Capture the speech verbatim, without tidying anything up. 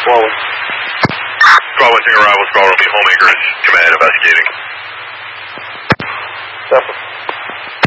Squad one. Squad one, taking arrival. Squad one will be home acreage. Command investigating.